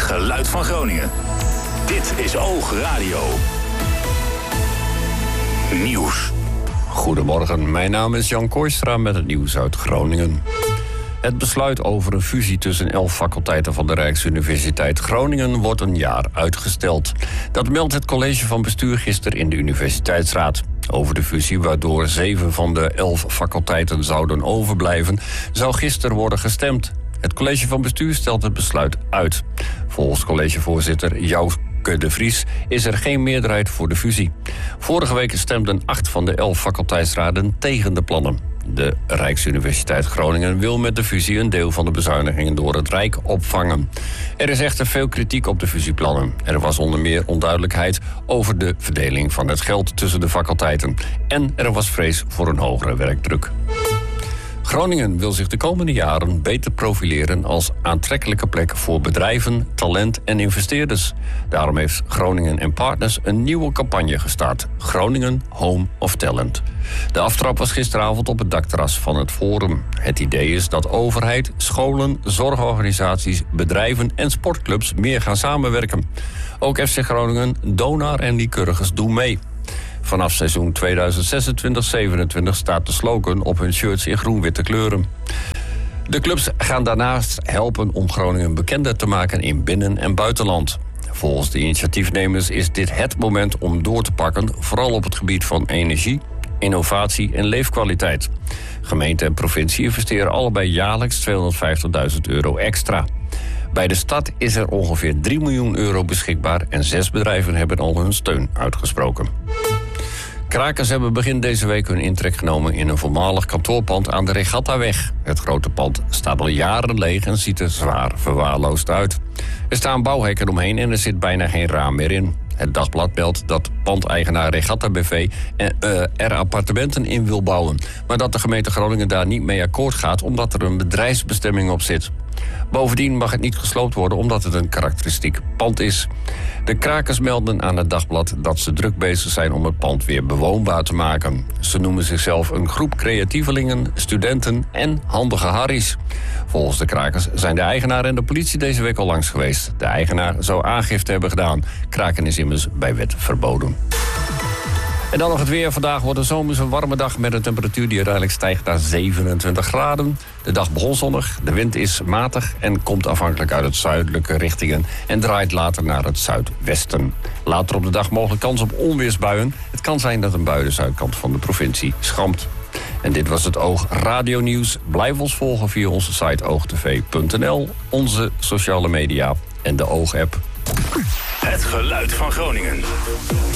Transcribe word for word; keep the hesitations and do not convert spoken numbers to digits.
geluid van Groningen. Dit is Oog Radio. Nieuws. Goedemorgen, mijn naam is Jan Kooistra met het nieuws uit Groningen. Het besluit over een fusie tussen elf faculteiten van de Rijksuniversiteit Groningen wordt een jaar uitgesteld. Dat meldt het college van bestuur gisteren in de universiteitsraad. Over de fusie, waardoor zeven van de elf faculteiten zouden overblijven, zou gisteren worden gestemd. Het college van bestuur stelt het besluit uit. Volgens collegevoorzitter Jouke de Vries is er geen meerderheid voor de fusie. Vorige week stemden acht van de elf faculteitsraden tegen de plannen. De Rijksuniversiteit Groningen wil met de fusie een deel van de bezuinigingen door het Rijk opvangen. Er is echter veel kritiek op de fusieplannen. Er was onder meer onduidelijkheid over de verdeling van het geld tussen de faculteiten. En er was vrees voor een hogere werkdruk. Groningen wil zich de komende jaren beter profileren als aantrekkelijke plek voor bedrijven, talent en investeerders. Daarom heeft Groningen en Partners een nieuwe campagne gestart. Groningen Home of Talent. De aftrap was gisteravond op het dakterras van het Forum. Het idee is dat overheid, scholen, zorgorganisaties, bedrijven en sportclubs meer gaan samenwerken. Ook F C Groningen, Donar en Lycurgus doen mee. Vanaf seizoen tweeduizend zesentwintig zevenentwintig staat de slogan op hun shirts in groen-witte kleuren. De clubs gaan daarnaast helpen om Groningen bekender te maken in binnen- en buitenland. Volgens de initiatiefnemers is dit het moment om door te pakken, vooral op het gebied van energie, innovatie en leefkwaliteit. Gemeente en provincie investeren allebei jaarlijks tweehonderdvijftigduizend euro extra. Bij de stad is er ongeveer drie miljoen euro beschikbaar en zes bedrijven hebben al hun steun uitgesproken. Krakers hebben begin deze week hun intrek genomen in een voormalig kantoorpand aan de Regattaweg. Het grote pand staat al jaren leeg en ziet er zwaar verwaarloosd uit. Er staan bouwhekken omheen en er zit bijna geen raam meer in. Het Dagblad meldt dat pandeigenaar Regatta B V uh, er appartementen in wil bouwen, maar dat de gemeente Groningen daar niet mee akkoord gaat omdat er een bedrijfsbestemming op zit. Bovendien mag het niet gesloopt worden omdat het een karakteristiek pand is. De krakers melden aan het Dagblad dat ze druk bezig zijn om het pand weer bewoonbaar te maken. Ze noemen zichzelf een groep creatievelingen, studenten en handige harries. Volgens de krakers zijn de eigenaar en de politie deze week al langs geweest. De eigenaar zou aangifte hebben gedaan. Kraken is immers bij wet verboden. En dan nog het weer. Vandaag wordt een zomerse warme dag met een temperatuur die uiteindelijk stijgt naar zevenentwintig graden. De dag begon zonnig, de wind is matig en komt afhankelijk uit het zuidelijke richtingen en draait later naar het zuidwesten. Later op de dag mogelijk kans op onweersbuien. Het kan zijn dat een bui de zuidkant van de provincie schampt. En dit was het Oog Radio Nieuws. Blijf ons volgen via onze site oogtv punt n l, onze sociale media en de Oog-app. Het geluid van Groningen.